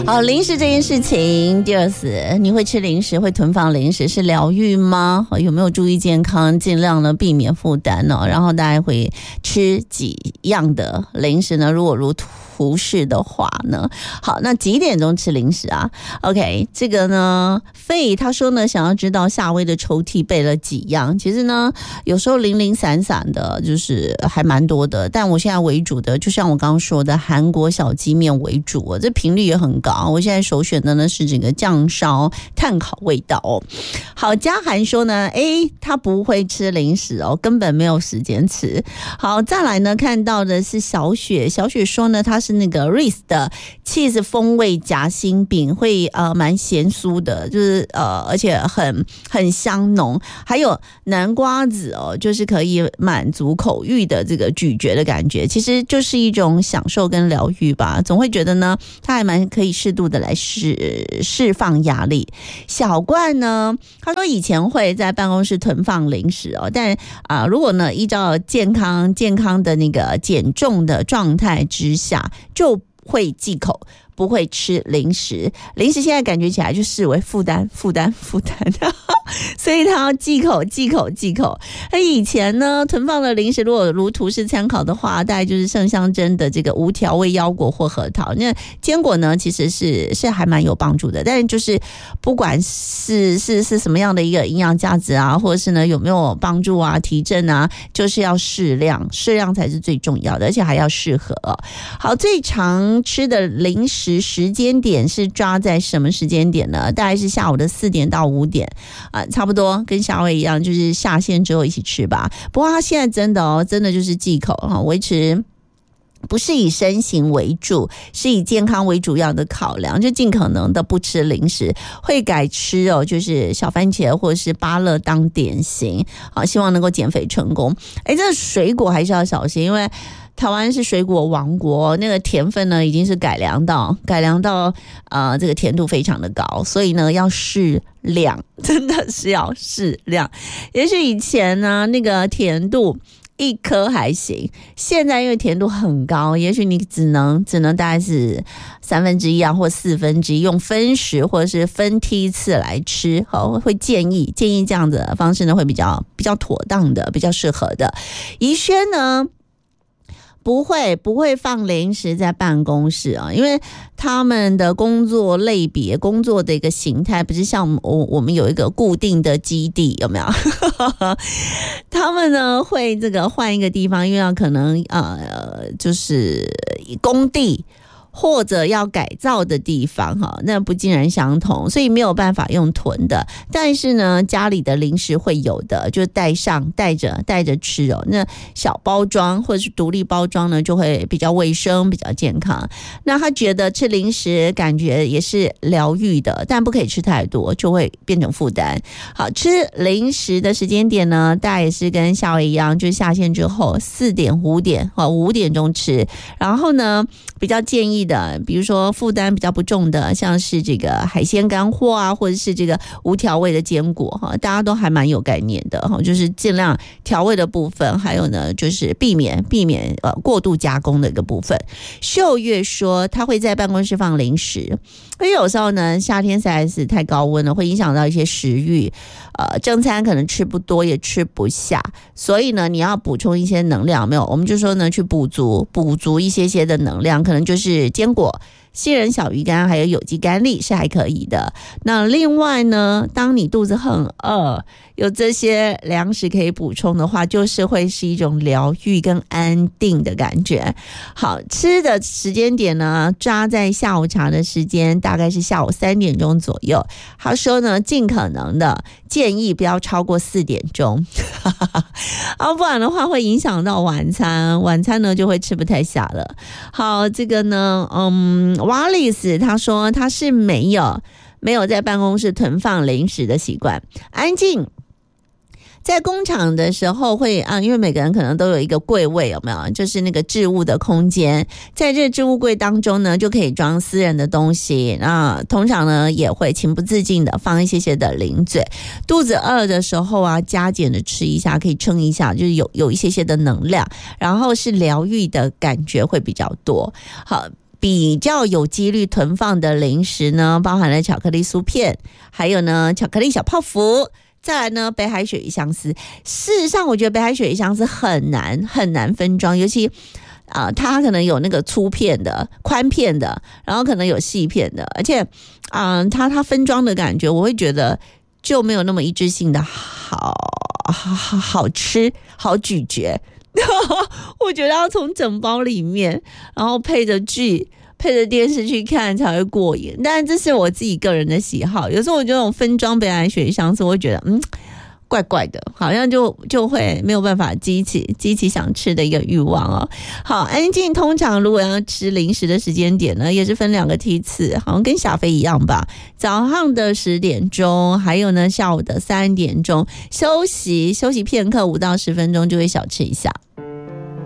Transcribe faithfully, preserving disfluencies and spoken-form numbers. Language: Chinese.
好，零食这件事情，第二次你会吃零食，会囤放零食是疗愈吗？有没有注意健康，尽量呢避免负担呢？然后大家会吃几样的零食呢？如果如图示的话呢，好，那几点钟吃零食啊 ？OK， 这个呢，费他说呢，想要知道夏威的抽屉备了几样。其实呢，有时候零零散散的，就是还蛮多的。但我现在为主的，就像我刚刚说的，韩国小鸡面为主，这频率也很高。我现在首选的呢是这个酱烧炭烤味道哦。好，嘉涵说呢，诶，他不会吃零食哦，根本没有时间吃。好，再来呢，看到的是小雪，小雪说呢，他是那个 Reese 的 cheese 风味夹心饼，会呃蛮咸酥的，就是呃而且很很香浓，还有南瓜子哦，就是可以满足口欲的这个咀嚼的感觉，其实就是一种享受跟疗愈吧。总会觉得呢，它还蛮可以适度的来释释放压力。小冠呢，他说以前会在办公室囤放零食哦，但啊、呃，如果呢依照健康健康的那个减重的状态之下，就会忌口，不会吃零食。零食现在感觉起来就视为负担，负担，负担，所以他要忌口，忌口，忌口。而以前呢，囤放的零食，如果如图示参考的话，大概就是盛香珍的这个无调味腰果或核桃。那坚果呢，其实是是还蛮有帮助的，但是就是不管是是是什么样的一个营养价值啊，或者是呢有没有帮助啊、提振啊，就是要适量，适量才是最重要的，而且还要适合。好，最常吃的零食时间点是抓在什么时间点呢？大概是下午的四点到五点啊、呃，差不多跟夏威一样，就是下线之后一起吃吧。不过他现在真的哦，真的就是忌口哈，维持。不是以身形为主，是以健康为主要的考量，就尽可能的不吃零食，会改吃哦，就是小番茄或者是芭乐当点心，好，希望能够减肥成功。哎，这水果还是要小心，因为台湾是水果王国，那个甜分呢已经是改良到改良到呃这个甜度非常的高，所以呢要适量，真的是要适量。也许以前呢那个甜度一颗还行，现在因为甜度很高，也许你只能只能大概是三分之一啊，或四分之一，用分时或者是分梯次来吃，好，会建议建议这样的方式呢，会比较比较妥当的，比较适合的。宜轩呢？不会不会放零食在办公室啊，因为他们的工作类别、工作的一个形态不是像我我们有一个固定的基地，有没有？他们呢会这个换一个地方，因为要可能呃就是工地。或者要改造的地方哈，那不尽然相同，所以没有办法用囤的。但是呢，家里的零食会有的，就带上带着带着吃哦。那小包装或者是独立包装呢，就会比较卫生、比较健康。那他觉得吃零食感觉也是疗愈的，但不可以吃太多，就会变成负担。好，吃零食的时间点呢，大概也是跟夏威一样，就是下线之后四点、五点啊，五点钟吃。然后呢，比较建议的，比如说负担比较不重的，像是这个海鲜干货啊，或者是这个无调味的坚果哈，大家都还蛮有概念的哈，就是尽量调味的部分，还有呢就是避免避免呃过度加工的一个部分。秀月说他会在办公室放零食，因为有时候呢夏天实在是太高温了，会影响到一些食欲，呃正餐可能吃不多也吃不下，所以呢你要补充一些能量，没有？我们就说呢去补足补足一些些的能量，可能就是坚果、杏仁小鱼干还有有机甘粒是还可以的。那另外呢，当你肚子很饿，有这些粮食可以补充的话，就是会是一种疗愈跟安定的感觉。好，吃的时间点呢，抓在下午茶的时间，大概是下午三点钟左右。他说呢，尽可能的建议不要超过四点钟，啊，不然的话会影响到晚餐，晚餐呢就会吃不太下了。好，这个呢，嗯。瓦里斯他说他是没有没有在办公室囤放零食的习惯，安静。在工厂的时候会啊，因为每个人可能都有一个柜位，有没有？就是那个置物的空间，在这置物柜当中呢，就可以装私人的东西。那通常呢，也会情不自禁的放一些些的零嘴。肚子饿的时候啊，加减的吃一下，可以撑一下，就是有有一些些的能量，然后是疗愈的感觉会比较多。好。比比较有几率囤放的零食呢，包含了巧克力酥片，还有呢巧克力小泡芙，再来呢北海鳕鱼香丝。事实上我觉得北海鳕鱼香丝很难很难分装，尤其啊、呃，它可能有那个粗片的、宽片的，然后可能有细片的，而且啊、呃，它它分装的感觉，我会觉得就没有那么一致性的好好好好吃、好咀嚼。我觉得要从整包里面，然后配着剧、配着电视去看才会过瘾。但这是我自己个人的喜好，有时候我觉得这种分装北海鳕鱼香丝，我会觉得嗯。怪怪的，好像就就会没有办法激起激起想吃的一个欲望哦。好，安静通常如果要吃零食的时间点呢，也是分两个梯次，好像跟小飞一样吧。早上的十点钟，还有呢下午的三点钟，休息休息片刻，五到十分钟就会小吃一下。